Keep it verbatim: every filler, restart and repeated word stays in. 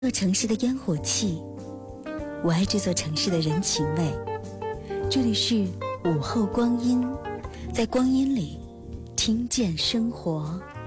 这座城市的烟火气，我爱这座城市的人情味。这里是午后光阴，在光阴里听见生活。